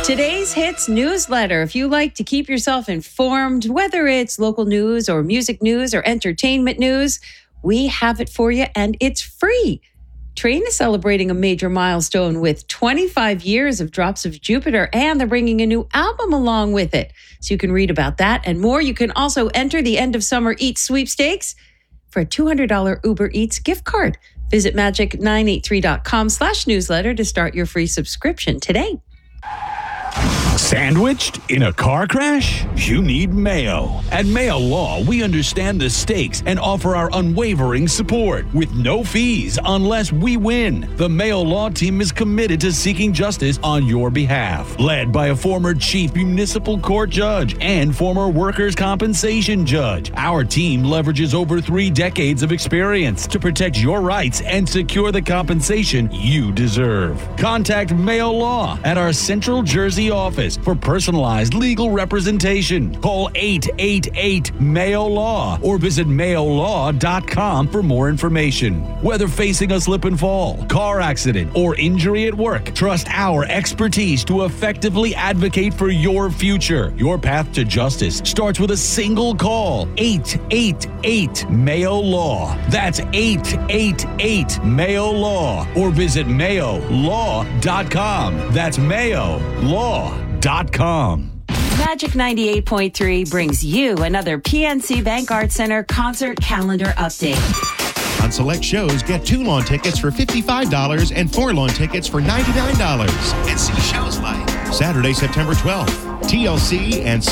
Today's Hits newsletter. If you like to keep yourself informed, whether it's local news or music news or entertainment news, we have it for you and it's free. Train is celebrating a major milestone with 25 years of Drops of Jupiter, and they're bringing a new album along with it. So you can read about that and more. You can also enter the End of Summer Eats sweepstakes for a $200 Uber Eats gift card. Visit magic983.com/newsletter to start your free subscription today. Sandwiched in a car crash? You need Mayo. At Mayo Law, we understand the stakes and offer our unwavering support with no fees unless we win. The Mayo Law team is committed to seeking justice on your behalf. Led by a former chief municipal court judge and former workers' compensation judge, our team leverages over 3 decades of experience to protect your rights and secure the compensation you deserve. Contact Mayo Law at our Central Jersey office for personalized legal representation. Call 888-MAYO-LAW or visit mayolaw.com for more information. Whether facing a slip and fall, car accident, or injury at work, trust our expertise to effectively advocate for your future. Your path to justice starts with a single call. 888-MAYO-LAW. That's 888-MAYO-LAW or visit mayolaw.com. That's mayolaw.com. Magic 98.3 brings you another PNC Bank Arts Center concert calendar update. On select shows, get 2 lawn tickets for $55 and 4 lawn tickets for $99. And see shows like Saturday, September 12th, TLC and